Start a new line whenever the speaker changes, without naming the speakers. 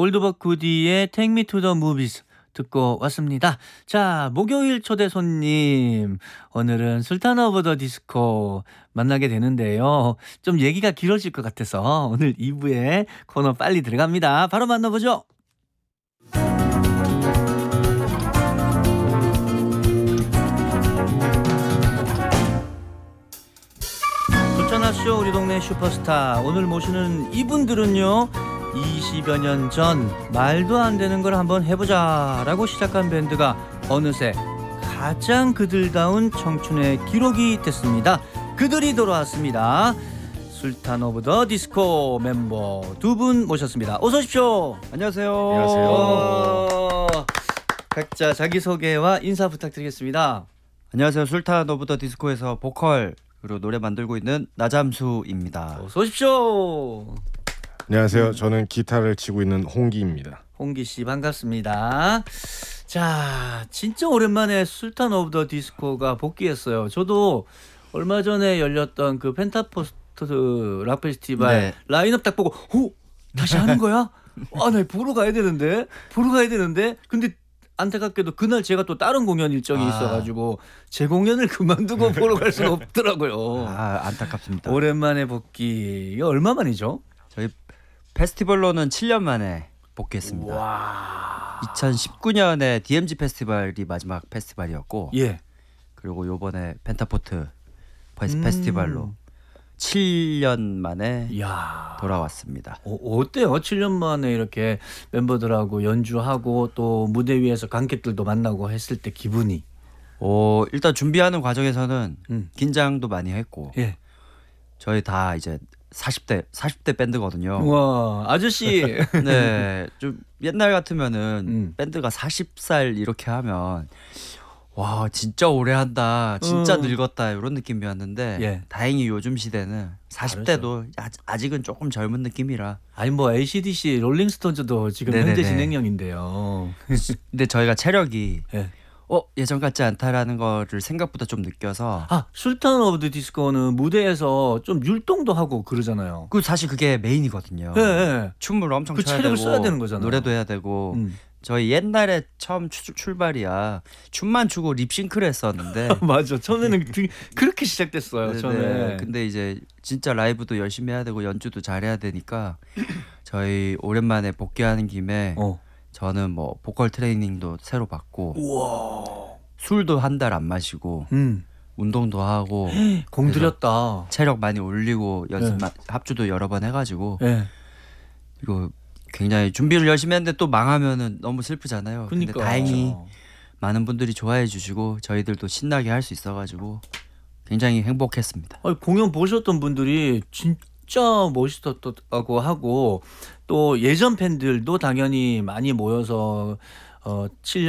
올드버 구디의 Take Me to the Movies 듣고 왔습니다. 자, 목요일 초대 손님, 오늘은 술탄 오브 더 디스코 만나게 되는데요. 좀 얘기가 길어질 것 같아서 오늘 2부에 코너 빨리 들어갑니다. 바로 만나보죠. 쇼 우리 동네 슈퍼스타, 오늘 모시는 이분들은요 20여 년 전 말도 안 되는 걸 한번 해보자 라고 시작한 밴드가 어느새 가장 그들다운 청춘의 기록이 됐습니다. 그들이 돌아왔습니다. 술탄 오브 더 디스코 멤버 두 분 모셨습니다. 어서 오십시오.
안녕하세요.
안녕하세요. 각자 자기소개와 인사 부탁드리겠습니다.
안녕하세요. 술탄 오브 더 디스코에서 보컬 그리고 노래 만들고 있는 나잠수입니다.
어서 오십시오.
안녕하세요. 저는 기타를 치고 있는 홍기입니다.
홍기 씨 반갑습니다. 자, 진짜 오랜만에 술탄 오브 더 디스코가 복귀했어요. 저도 얼마 전에 열렸던 그 펜타포스트 락 페스티벌
네.
라인업 딱 보고 다시 하는 거야? 아, 나 보러 가야 되는데. 근데 안타깝게도 그날 제가 또 다른 공연 일정이 있어가지고 제 공연을 그만두고 보러 갈 수가 없더라고요.
안타깝습니다.
오랜만에 복귀. 이게 얼마 만이죠?
저희 페스티벌로는 7년 만에 복귀했습니다.
와.
2019년에 DMZ 페스티벌이 마지막 페스티벌이었고,
예.
그리고 요번에 펜타포트 페스티벌로 7년 만에
이야.
돌아왔습니다.
어때요? 7년 만에 이렇게 멤버들하고 연주하고 또 무대 위에서 관객들도 만나고 했을 때 기분이.
일단 준비하는 과정에서는 긴장도 많이 했고,
예.
저희 다 이제 40대 밴드거든요.
와, 아저씨.
네, 좀 옛날 같으면은 밴드가 40살 이렇게 하면 와 진짜 오래 한다, 진짜 늙었다 이런 느낌이었는데
예.
다행히 요즘 시대는 40대도 아직은 조금 젊은 느낌이라.
아니 뭐 AC/DC, 롤링스톤즈도 지금
네네네.
현재 진행형인데요.
근데 저희가 체력이
예.
예전 같지 않다라는 거를 생각보다 좀 느껴서.
술탄 오브 더 디스코는 무대에서 좀 율동도 하고 그러잖아요.
사실 그게 메인이거든요.
예.
춤을 엄청
그
춰야
체력을
되고
써야 되는 거잖아요.
노래도 해야 되고. 저희 옛날에 처음 출발이야 춤만 추고 립싱크를 했었는데
맞아. 처음에는 그렇게 시작됐어요.
네네.
처음에.
근데 이제 진짜 라이브도 열심히 해야 되고 연주도 잘해야 되니까 저희 오랜만에 복귀하는 김에 저는 뭐 보컬 트레이닝도 새로 받고,
우와.
술도 한 달 안 마시고 운동도 하고
공들였다.
체력 많이 올리고 합주도 여러 번 해가지고
예.
이거 굉장히 준비를 열심히 했는데 또 망하면은 너무 슬프잖아요.
그러니까.
근데 다행히 많은 분들이 좋아해 주시고 저희들도 신나게 할 수 있어가지고 굉장히 행복했습니다.
공연 보셨던 분들이 진짜 멋있었다고 하고, 또 예전 팬들도 당연히 많이 모여서 7년